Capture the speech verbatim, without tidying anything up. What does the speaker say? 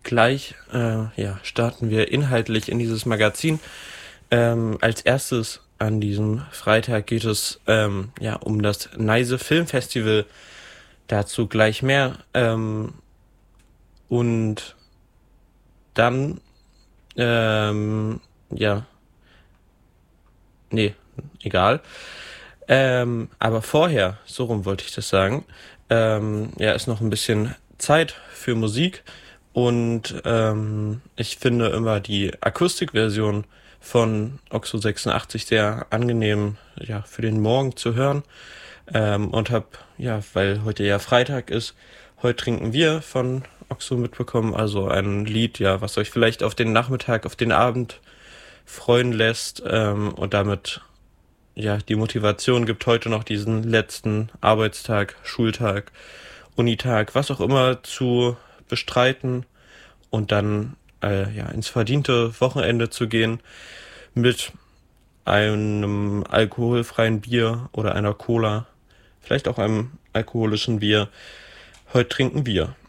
gleich äh, ja, starten wir inhaltlich in dieses Magazin. Ähm, als erstes an diesem Freitag geht es ähm, ja um das Neise Filmfestival. Dazu gleich mehr. Ähm, und dann, ähm, ja, nee, egal. Ähm, aber vorher, so rum wollte ich das sagen, ähm, ja, ist noch ein bisschen Zeit für Musik. Und ähm, ich finde immer die Akustikversion von Oxo sechsundachtzig sehr angenehm, ja, für den Morgen zu hören. Ähm, und hab, ja, weil heute ja Freitag ist, heute trinken wir von Oxo mitbekommen. Also ein Lied, ja, was euch vielleicht auf den Nachmittag, auf den Abend freuen lässt ähm, und damit ja die Motivation gibt, heute noch diesen letzten Arbeitstag, Schultag, Unitag, was auch immer zu bestreiten und dann äh, ja ins verdiente Wochenende zu gehen mit einem alkoholfreien Bier oder einer Cola, vielleicht auch einem alkoholischen Bier. Heute trinken wir.